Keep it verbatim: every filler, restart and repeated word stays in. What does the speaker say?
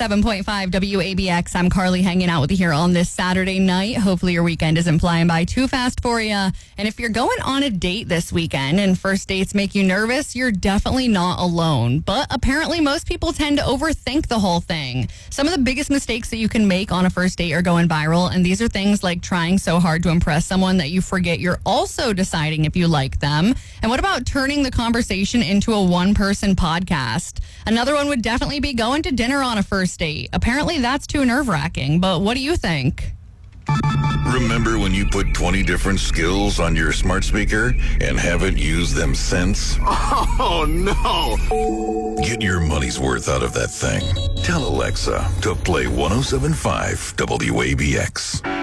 seven point five W A B X. I'm Carly hanging out with you here on this Saturday night. Hopefully your weekend isn't flying by too fast for you. And if you're going on a date this weekend and first dates make you nervous, you're definitely not alone. But apparently most people tend to overthink the whole thing. Some of the biggest mistakes that you can make on a first date are going viral. And these are things like trying so hard to impress someone that you forget you're also deciding if you like them. And what about turning the conversation into a one-person podcast? Another one would definitely be going to dinner on a first date. Apparently that's too nerve-wracking, but what do you think? Remember when you put twenty different skills on your smart speaker and haven't used them since? Oh, no. Get your money's worth out of that thing. Tell Alexa to play one oh seven point five W A B X.